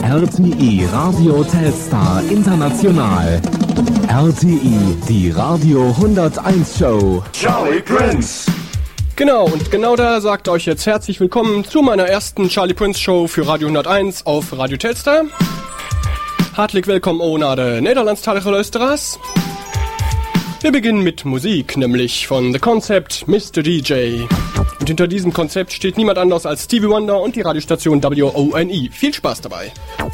RTI Radio Telstar International. RTI, die Radio 101 Show. Charlie Prince. Genau, und genau da sagt euch jetzt herzlich willkommen zu meiner ersten Charlie Prince Show für Radio 101 auf Radio Telstar. Hartelijk welkom naar de Nederlandstalige luisteraars. Wir beginnen mit Musik, nämlich von The Concept, Mr. DJ. Und hinter diesem Konzept steht niemand anders als Stevie Wonder und die Radiostation WONE. Viel Spaß dabei.